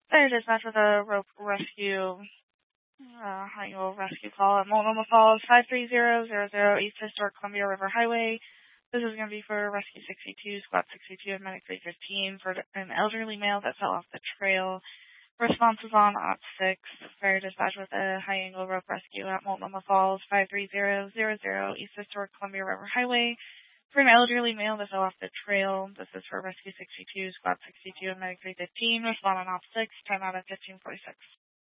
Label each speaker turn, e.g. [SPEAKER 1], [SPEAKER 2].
[SPEAKER 1] Fire dispatch with a rope rescue, annual rescue call at Multnomah Falls, 53000 East Historic Columbia River Highway. This is going to be for Rescue 62, Squad 62, and Medic 315 for an elderly male that fell off the trail. Response is on OP 6. Fire dispatch with a high-angle rope rescue at Multnomah Falls, 53000 East Historic Columbia River Highway. For an elderly male that fell off the trail. This is for Rescue 62, Squad 62, and Medic 315. Respond on OP 6. Time out at 1546.